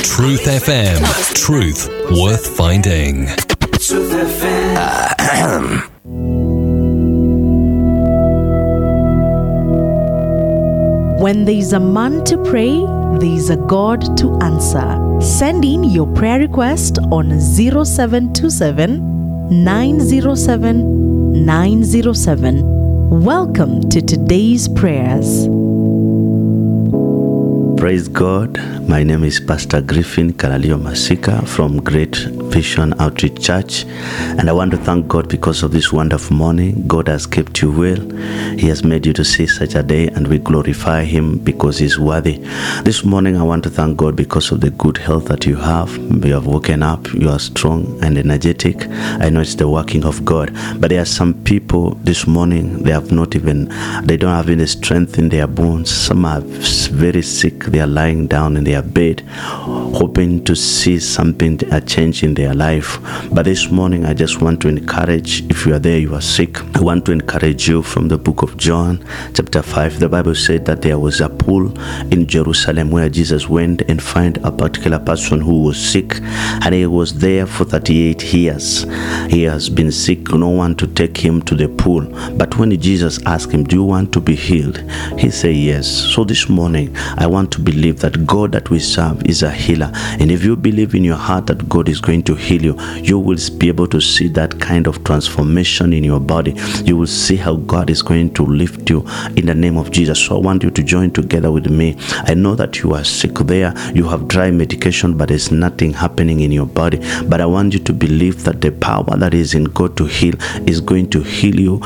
Truth FM. Truth worth finding. Truth FM. When there's a man to pray, there's a God to answer. Send in your prayer request on 0727 907 907. Welcome to today's prayers. Praise God. My name is Pastor Griffin Kalalio Masika from Great Vision Outreach Church, and I want to thank God because of this wonderful morning. God has kept you well. He has made you to see such a day, and we glorify Him because He's worthy. This morning I want to thank God because of the good health that you have. You have woken up, you are strong and energetic. I know it's the working of God, but there are some people this morning, they don't have any strength in their bones. Some are very sick. They are lying down in their bed, hoping to see something, a change in their life. But this morning, I just want to encourage, if you are there, you are sick, I want to encourage you from the book of John, chapter 5. The Bible said that there was a pool in Jerusalem where Jesus went and found a particular person who was sick, and he was there for 38 years. He has been sick, no one to take him to the pool. But when Jesus asked him, do you want to be healed? He said yes. So this morning, I want to believe that God that we serve is a healer. And if you believe in your heart that God is going to heal you, you will be able to see that kind of transformation in your body. You will see how God is going to lift you in the name of Jesus. So I want you to join together with me. I know that you are sick there. You have dry medication, but there's nothing happening in your body. But I want you to believe that the power that is in God to heal is going to heal you